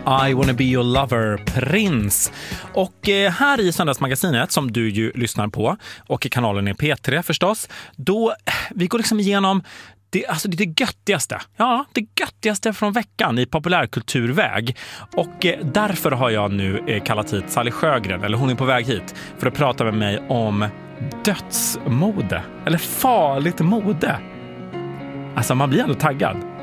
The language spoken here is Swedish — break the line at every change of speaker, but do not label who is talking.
I wanna be your lover, Prince. Och här i Söndagsmagasinet, som du ju lyssnar på, och i kanalen är P3 förstås, då vi går liksom igenom det göttigaste. Ja, det göttigaste från veckan i populärkulturväg. Och därför har jag nu kallat hit Sally Sjögren, eller hon är på väg hit, för att prata med mig om dödsmode, eller farligt mode. Alltså man blir ändå taggad.